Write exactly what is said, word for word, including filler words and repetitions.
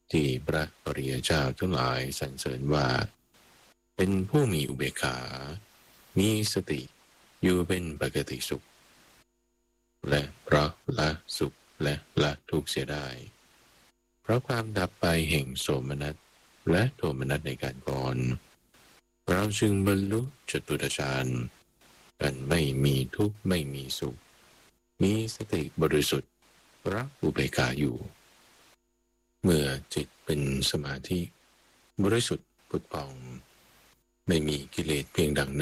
ที่พระอริยเจ้าทั้งหลายสรรเสริญว่าเป็นผู้มีอุเบกขามีสติอยู่เป็นปกติสุขและเพราะละสุขและละทุกข์เสียได้เพราะความดับไปแห่งโสมนัสและโทมนัสในการก่อนเราจึงบรรลุจตุตฌานกันไม่มีทุกข์ไม่มีสุขมีสติบริสุทธิ์รักอุเบกขาอยู่เมื่อจิตเป็นสมาธิบริสุทธิ์ผุดผ่องไม่มีกิเลสเพียงดัง